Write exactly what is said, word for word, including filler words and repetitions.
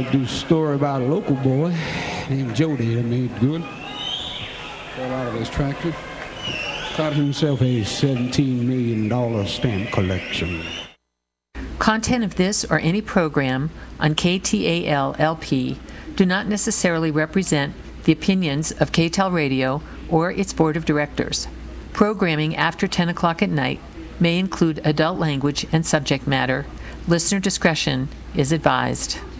like to do a story about a local boy named Jody that made good. Fell out of his tractor. Got himself a seventeen million dollars stamp collection. Content of this or any program on K T A L L P do not necessarily represent the opinions of K T A L Radio or its board of directors. Programming after ten o'clock at night may include adult language and subject matter. Listener discretion is advised.